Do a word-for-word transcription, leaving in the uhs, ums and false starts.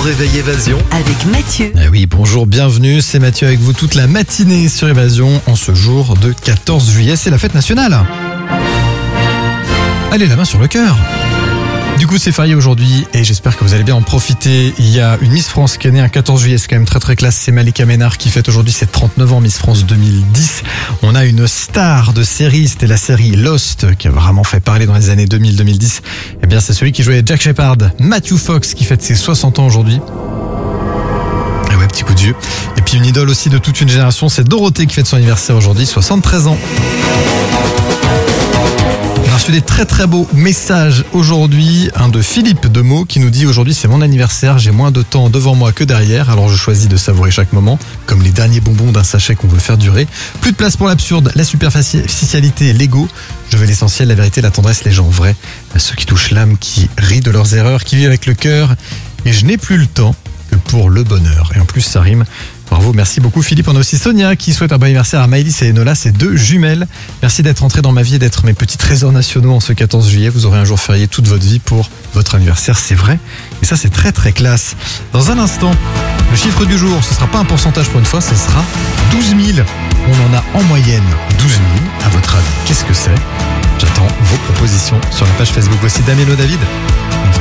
réveil Évasion avec Mathieu. Eh oui, bonjour, bienvenue, c'est Mathieu avec vous toute la matinée sur Évasion en ce jour de quatorze juillet, c'est la fête nationale. Allez, la main sur le cœur. Du coup, c'est férié aujourd'hui et j'espère que vous allez bien en profiter. Il y a une Miss France qui est née un quatorze juillet, c'est quand même très très classe. C'est Malika Ménard qui fête aujourd'hui ses trente-neuf ans, Miss France deux mille dix. On a une star de série, c'était la série Lost qui a vraiment fait parler dans les années deux mille à deux mille dix. Eh bien, c'est celui qui jouait Jack Shephard, Matthew Fox, qui fête ses soixante ans aujourd'hui. Et ouais, petit coup de vieux. Et puis une idole aussi de toute une génération, c'est Dorothée qui fête son anniversaire aujourd'hui, soixante-treize ans. On a reçu des très très beaux messages aujourd'hui, un de Philippe de Meaux qui nous dit: aujourd'hui c'est mon anniversaire, j'ai moins de temps devant moi que derrière, alors je choisis de savourer chaque moment, comme les derniers bonbons d'un sachet qu'on veut faire durer. Plus de place pour l'absurde, la superficialité, l'ego. Je veux l'essentiel, la vérité, la tendresse, les gens vrais, ceux qui touchent l'âme, qui rient de leurs erreurs, qui vivent avec le cœur. Et je n'ai plus le temps que pour le bonheur. Et en plus ça rime. Bravo, merci beaucoup Philippe. On a aussi Sonia qui souhaite un bon anniversaire à Maëlys et Enola, ces deux jumelles. Merci d'être entrés dans ma vie et d'être mes petits trésors nationaux en ce quatorze juillet. Vous aurez un jour férié toute votre vie pour votre anniversaire, c'est vrai. Et ça, c'est très très classe. Dans un instant, le chiffre du jour, ce sera pas un pourcentage pour une fois, ce sera douze mille. On en a en moyenne douze mille. À votre avis, qu'est-ce que c'est? J'attends vos propositions sur la page Facebook aussi d'Amelo David.